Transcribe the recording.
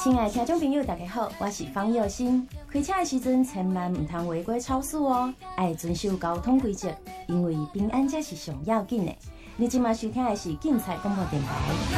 亲爱的听众朋友，大家好，我是方佑新。开车的时阵千万唔通违规超速哦，爱遵守交通规则，因为平安才是上要紧的。你今麦收听的是警察广播电台。